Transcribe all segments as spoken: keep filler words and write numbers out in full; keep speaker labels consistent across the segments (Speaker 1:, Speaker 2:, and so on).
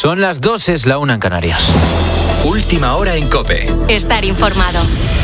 Speaker 1: Son las dos, es la una en Canarias.
Speaker 2: Última hora en COPE.
Speaker 3: Estar informado.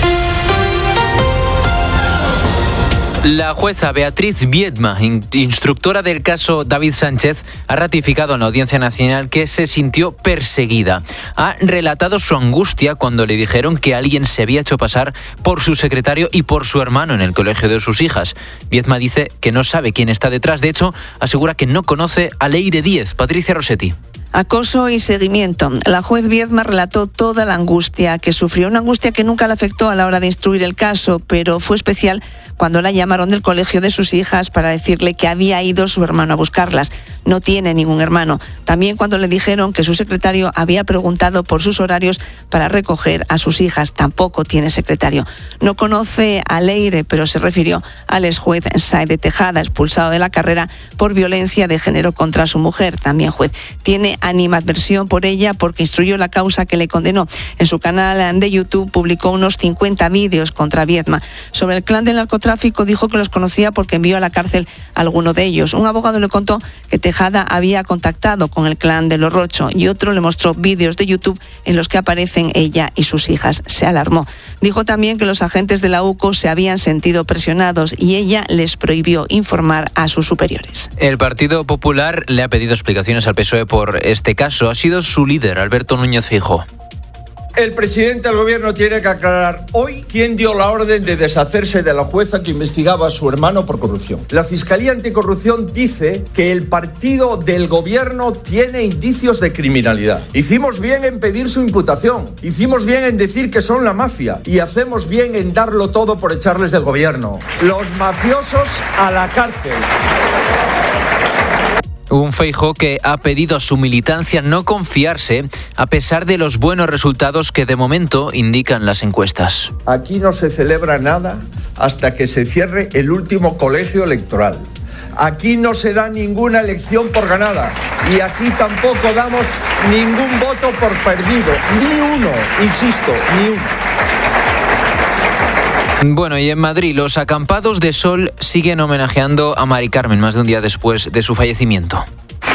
Speaker 1: La jueza Beatriz Biedma, in- instructora del caso David Sánchez, ha ratificado en la Audiencia Nacional que se sintió perseguida. Ha relatado su angustia cuando le dijeron que alguien se había hecho pasar por su secretario y por su hermano en el colegio de sus hijas. Biedma dice que no sabe quién está detrás. De hecho, asegura que no conoce a Leire Díez. Patricia Rossetti.
Speaker 4: Acoso y seguimiento. La juez Biedma relató toda la angustia que sufrió, una angustia que nunca la afectó a la hora de instruir el caso, pero fue especial cuando la llamaron del colegio de sus hijas para decirle que había ido su hermano a buscarlas. No tiene ningún hermano. También cuando le dijeron que su secretario había preguntado por sus horarios para recoger a sus hijas. Tampoco tiene secretario. No conoce a Leire, pero se refirió al ex juez Saide Tejada, expulsado de la carrera por violencia de género contra su mujer, también juez. Tiene animadversión por ella porque instruyó la causa que le condenó. En su canal de YouTube publicó unos cincuenta vídeos contra Biedma. Sobre el clan del narcotráfico dijo que los conocía porque envió a la cárcel a alguno de ellos. Un abogado le contó que Tejada había contactado con el clan de los Rocho y otro le mostró vídeos de YouTube en los que aparecen ella y sus hijas. Se alarmó. Dijo también que los agentes de la U C O se habían sentido presionados y ella les prohibió informar a sus superiores.
Speaker 1: El Partido Popular le ha pedido explicaciones al P S O E por este caso. Ha sido su líder, Alberto Núñez Feijóo.
Speaker 5: El presidente del gobierno tiene que aclarar hoy quién dio la orden de deshacerse de la jueza que investigaba a su hermano por corrupción. La Fiscalía Anticorrupción dice que el partido del gobierno tiene indicios de criminalidad. Hicimos bien en pedir su imputación, hicimos bien en decir que son la mafia y hacemos bien en darlo todo por echarles del gobierno. Los mafiosos a la cárcel.
Speaker 1: Un Feijóo que ha pedido a su militancia no confiarse a pesar de los buenos resultados que de momento indican las encuestas.
Speaker 5: Aquí no se celebra nada hasta que se cierre el último colegio electoral. Aquí no se da ninguna elección por ganada y aquí tampoco damos ningún voto por perdido. Ni uno, insisto, ni uno.
Speaker 1: Bueno, y en Madrid los acampados de sol siguen homenajeando a Mari Carmen más de un día después de su fallecimiento.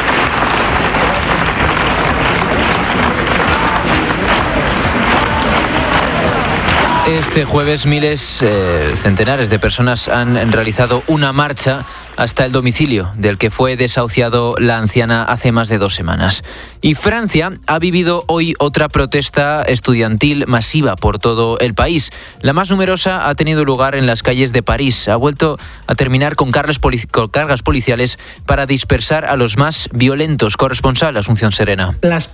Speaker 1: Este jueves miles, eh, centenares de personas han realizado una marcha hasta el domicilio del que fue desahuciado la anciana hace más de dos semanas. Y Francia ha vivido hoy otra protesta estudiantil masiva por todo el país. La más numerosa ha tenido lugar en las calles de París. Ha vuelto a terminar con cargas, polic- con cargas policiales para dispersar a los más violentos. Corresponsal Asunción Serena.
Speaker 6: Las